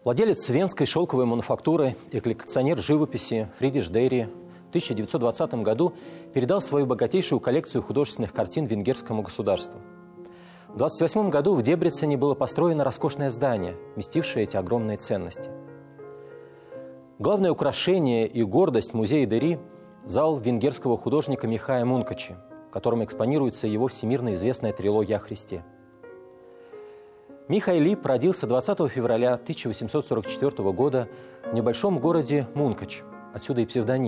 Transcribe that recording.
Владелец венской шелковой мануфактуры и коллекционер живописи Фридрих Дейри в 1920 году передал свою богатейшую коллекцию художественных картин венгерскому государству. В 1928 году в Дебрецене было построено роскошное здание, вместившее эти огромные ценности. Главное украшение и гордость музея Дейри – зал венгерского художника Михая Мункачи, в котором экспонируется его всемирно известная трилогия о Христе. Михай Лип родился 20 февраля 1844 года в небольшом городе Мункач, отсюда и псевдоним.